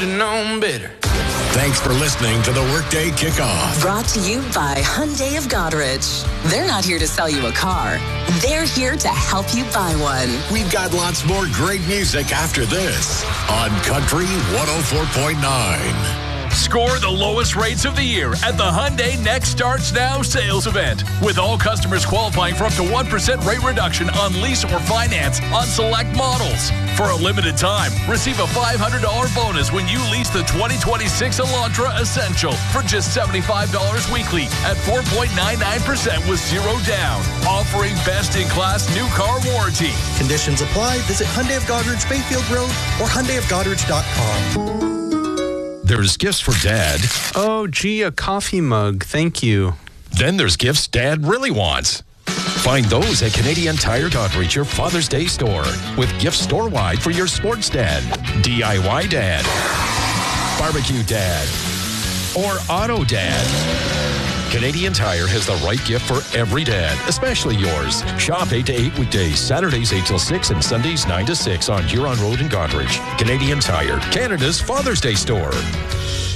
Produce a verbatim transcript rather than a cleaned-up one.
have known better. Thanks for listening to the Workday Kickoff. Brought to you by Hyundai of Goderich. They're not here to sell you a car. They're here to help you buy one. We've got lots more great music after this on Country one oh four point nine. Score the lowest rates of the year at the Hyundai Next Starts Now sales event. With all customers qualifying for up to one percent rate reduction on lease or finance on select models. For a limited time, receive a five hundred dollars bonus when you lease the twenty twenty-six Elantra Essential for just seventy-five dollars weekly at four point nine nine percent with zero down. Offering best-in-class new car warranty. Conditions apply. Visit Hyundai of Goderich, Bayfield Road, or Hyundai of Goderich dot com. There's gifts for Dad. Oh, gee, a coffee mug. Thank you. Then there's gifts Dad really wants. Find those at Canadian Tire Goderich, your Father's Day store, with gifts store-wide for your sports dad, D I Y dad, barbecue dad, or auto dad. Canadian Tire has the right gift for every dad, especially yours. Shop eight to eight weekdays, Saturdays eight till six, and Sundays nine to six on Huron Road in Goderich. Canadian Tire, Canada's Father's Day store.